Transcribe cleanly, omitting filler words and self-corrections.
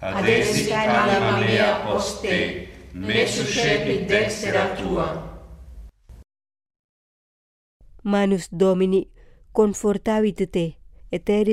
adesic anima mea post te, me suscepit dextera tua. Manus Domini confortavit te, et